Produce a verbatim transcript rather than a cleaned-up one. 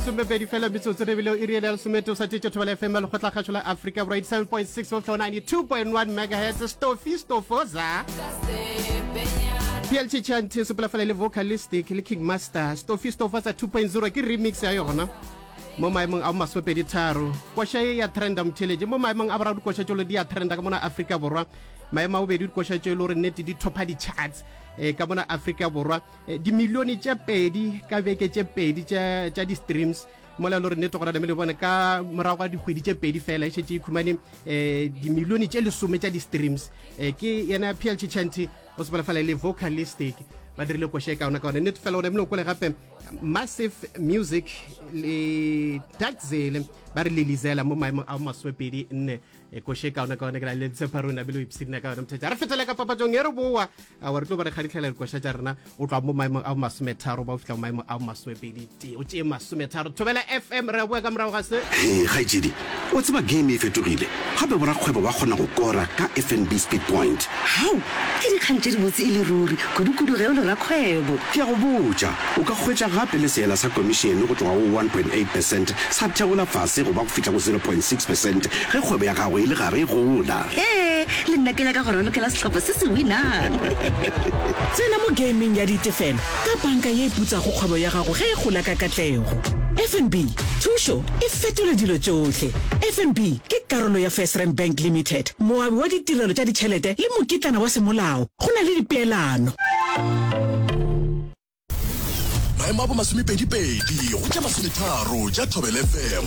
lesomepedi fela metsotso re bile e riele ya lesomete o sa tšetše thobela F M le kgotla kgašo la Africa Borwa eighty-seven point six of ninety-two point one megahertz Stofi Stofoza P L T Chanti sepela fela le vocalistic le King Master Stofi Stofoza two point oh ke remix ya yona mo maemong a masopedi tharo kwasha ya trenda mtheleje mo maemong a boraro kwasha tšolo di ya trenda ka mona Africa Borwa maemo a bobedi kwasha tšolo re nete di topa di charts eh ka mona Africa Borwa di milioni tše pedi ka beke tše pedi tša tša di streams mola lo re nete gore le bone ka morago ga dikgwedi tše pedi fela e šetse ikhumane eh di milioni tše lesome tša di streams eh ke yena P L T Chanti o se fela le vocalistic ba dirile kwasha ka ona ka ona nete fela o remlo kole gape Massive Music le Taxel ba re lelizela mo maemo a maswepedi nne e ko sheka ona ka ona ka le tseparona bile ipsina ka ona mthetsa re fetela ka papatjong e re boa a wa re tlo ba re khaditlhela go sha tsarena o tla mo maemo a masometharo ba o fitla maemo a maswepedi ti o tse masometharo thobela F M re boa ka mrago ga se eh ga itsedi o tseba game e fetogile gape bora kgwebo ba kgona go kora ka F N B Speed Point how ke di khantse di botse ile ruri kudu ge o le ra kgwebo ke go botsa o ka khwetsa gape le seela sa commission go tloga go one point eight percent sa theola fase go ba go fitla go zero point six percent ge kgwebo ya gago ile gare gola eh le nna ke la ka gore lokela setlhopha se se winang tsena mo gaming ya ditefelo ka banka ye putsa go kgwebo ya gago ge e gola ka katlego F N B thuso e fetola dilo tsotlhe F N B ke karolo ya First Rand Bank Limited moabi wa ditirelo tša ditšhelete le mokitlana wa semolao go na le dipeelano maemo a bo masomepedi-pedi go tša masometharo tša thobela F M